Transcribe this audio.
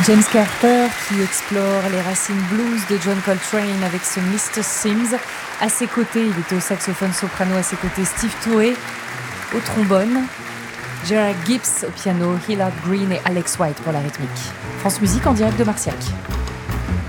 James Carter qui explore les racines blues de John Coltrane avec ce Mr. Sims. À ses côtés, il était au saxophone soprano, à ses côtés Steve Touret au trombone, Gerard Gibbs au piano, Hillard Green et Alex White pour la rythmique. France Musique en direct de Marciac.